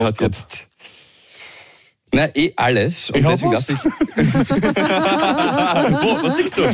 hat jetzt alles. Und Ich hab deswegen was. lasse ich... was siehst du?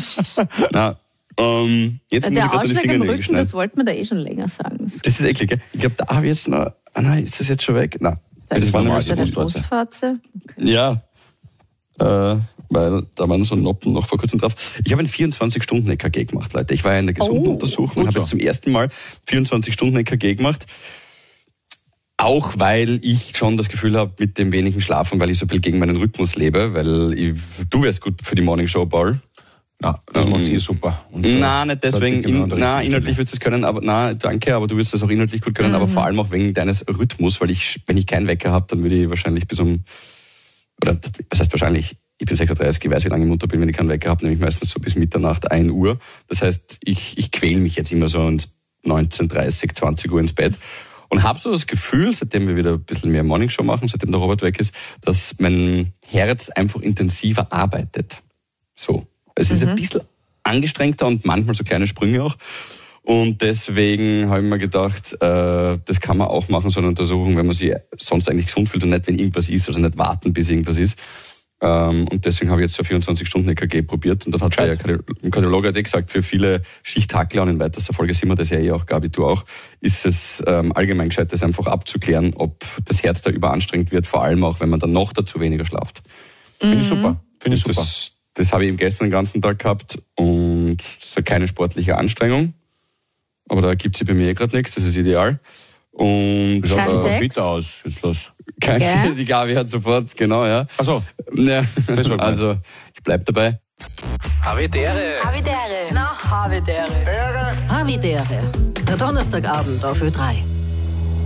Jetzt muss ich Der gerade die Ausschlag Finger im in den Rücken, schneiden. das wollten wir da schon länger sagen. Das ist eklig, gell? Ich glaube, da habe ich jetzt noch... nein, ist das jetzt schon weg? Nein. Das war war normal, eine die Brustwarze. Okay. Ja, weil da waren so Noppen noch vor kurzem drauf. Ich habe ein 24-Stunden-EKG gemacht, Leute. Ich war ja in der gesunden Untersuchung und habe jetzt zum ersten Mal 24-Stunden-EKG gemacht. Auch weil ich schon das Gefühl habe, mit dem wenigen Schlafen, weil ich so ein bisschen gegen meinen Rhythmus lebe, weil du wärst gut für die Morning Show, Paul. Ja, das macht sie super. Und, Nein, nicht deswegen. inhaltlich Inhaltlich würdest du es können, aber danke, aber du würdest das auch inhaltlich gut können, aber vor allem auch wegen deines Rhythmus, weil wenn ich keinen Wecker habe, dann würde ich wahrscheinlich bis oder was heißt wahrscheinlich, ich bin 36, ich weiß, wie lange ich Mutter bin, wenn ich keinen Wecker habe, nämlich meistens so bis Mitternacht, 1 Uhr. Das heißt, ich quäle mich jetzt immer so um 19:30, 20 Uhr ins Bett. Und habe so das Gefühl, seitdem wir wieder ein bisschen mehr Morningshow machen, seitdem der Robert weg ist, dass mein Herz einfach intensiver arbeitet. So. Es ist ein bisschen angestrengter und manchmal so kleine Sprünge auch. Und deswegen habe ich mir gedacht, das kann man auch machen, so eine Untersuchung, wenn man sich sonst eigentlich gesund fühlt und nicht, wenn irgendwas ist, also nicht warten, bis irgendwas ist. Und deswegen habe ich jetzt so 24-Stunden-EKG probiert. Und dann hat der Kardiologe gesagt, für viele Schichthackler, und in weitester Folge sind wir das ja auch, Gabi, du auch, ist es allgemein gescheit, das einfach abzuklären, ob das Herz da überanstrengt wird, vor allem auch, wenn man dann noch dazu weniger schlaft. Finde ich super. Das habe ich eben gestern den ganzen Tag gehabt und es ist keine sportliche Anstrengung. Aber da gibt es bei mir gerade nichts, das ist ideal. Und Du schaust aber Sex? fit aus. Jetzt los. die Gabi hat sofort, genau, ja. Ach so. Ja, Das war gut. also ich bleib dabei. Havidere. Havidere. Na, Havidere. Havidere. Der Donnerstagabend auf Ö3.